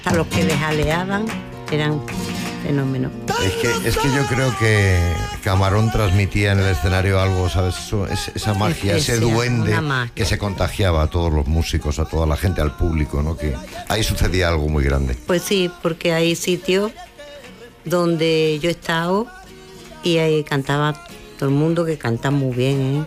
Hasta los que les aleaban eran fenómenos. Es que yo creo que Camarón transmitía en el escenario algo, ¿sabes? Esa magia, ese duende que se contagiaba a todos los músicos, a toda la gente, al público, ¿no? Que ahí sucedía algo muy grande. Pues sí, porque hay sitios donde yo he estado y ahí cantaba todo el mundo, que canta muy bien,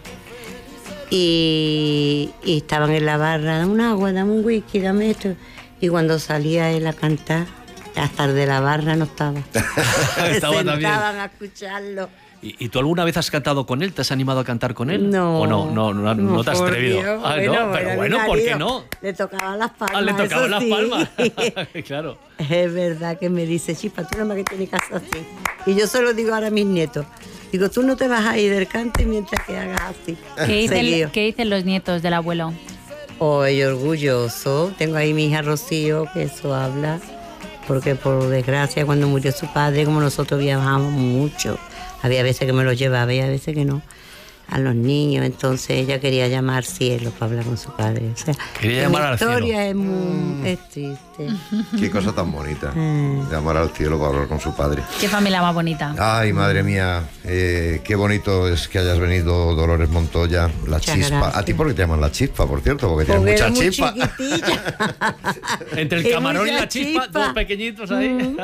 y estaban en la barra, dame un agua, dame un whisky, dame esto. Y cuando salía él a cantar, hasta el de la barra no estaba. Estaba Se también. sentaban a escucharlo. ¿Y tú alguna vez has cantado con él? ¿Te has animado a cantar con él? No. ¿O no te has por atrevido? Dios, Ah, no, pero bueno, ¿por qué no? Le tocaban las palmas. Ah, le tocaban las sí. palmas. Claro. Es verdad que me dice, Chispa, tú nada más que tienes que hacer así. Y yo se lo digo ahora a mis nietos. Digo, tú no te vas a ir del cante mientras que hagas así. ¿Qué dicen los nietos del abuelo? Hoy orgulloso. Tengo ahí mi hija Rocío, que eso habla. Porque por desgracia, cuando murió su padre, como nosotros viajábamos mucho, había veces que me lo llevaba y a veces que no, a los niños. Entonces ella quería llamar cielo para hablar con su padre. O sea, quería llamar al cielo. La historia es muy triste. Qué cosa tan bonita, llamar al cielo para hablar con su padre. Qué familia más bonita. Ay, madre mía, qué bonito es que hayas venido, Dolores Montoya, la Muchas chispa. gracias. A ti, ¿por qué te llaman la chispa, por cierto? Porque tienes mucha Porque chispa. era muy chiquitilla. Entre el Es camarón y mucha la chispa, chispa. dos pequeñitos ahí.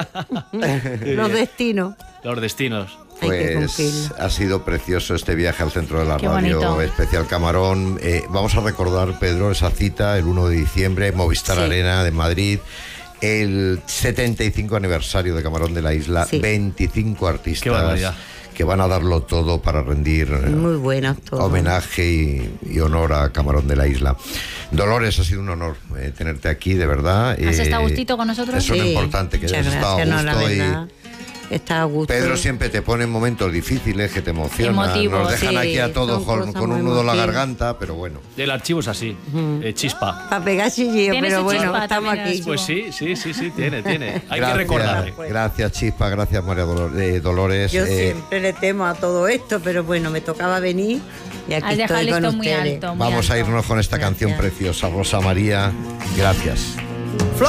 Los destinos. Los destinos. Hay que Pues cumplirlo. ha sido precioso este viaje al centro de la Qué radio, bonito. especial Camarón. Vamos a recordar, Pedro, esa cita el 1 de diciembre, Movistar Sí. Arena de Madrid, el 75 aniversario de Camarón de la Isla, Sí. 25 Qué artistas barbaridad. que van a darlo todo para rendir Muy buenos todos. homenaje y honor a Camarón de la Isla. Dolores, ha sido un honor tenerte aquí, de verdad. ¿Has estado a gustito con nosotros? Eso es lo Sí, importante, que muchas hayas estado a gracias, no, la gusto. verdad, está a gusto. Pedro siempre te pone en momentos difíciles que te emocionan. Emotivos, Nos dejan sí, aquí a todos son con cosas un muy nudo en la emotivas. garganta, pero bueno. El archivo es así, chispa. Para pegar chillillo, Tiene pero su bueno, chispa estamos también, aquí. Pues sí, tiene. Hay Gracias, que recordarle. Gracias, Chispa, gracias, María Dolores. Yo siempre le temo a todo esto, pero bueno, me tocaba venir y aquí Has dejado estoy el con listón muy ustedes. alto. muy Vamos a alto. irnos con esta canción Gracias. preciosa, Rosa María. Gracias.